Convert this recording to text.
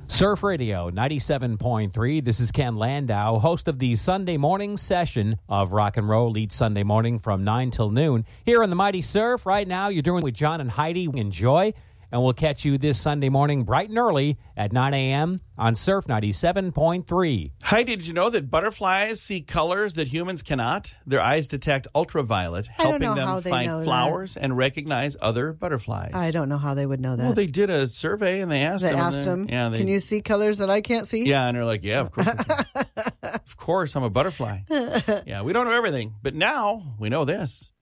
Surf Radio 97.3. This is Ken Landau, host of the Sunday morning session of Rock and Roll each Sunday morning from 9 till noon. Here on the Mighty Surf, right now, you're doing with John and Heidi. Enjoy, and we'll catch you this Sunday morning bright and early at 9 a.m. on Surf 97.3. Heidi, did you know that butterflies see colors that humans cannot? Their eyes detect ultraviolet, helping them find flowers and recognize other butterflies. I don't know how they would know that. Well, they did a survey and they asked them. Yeah, can you see colors that I can't see? Yeah, and they're like, yeah, of course I can. Of course, I'm a butterfly. Yeah, we don't know everything, but now we know this.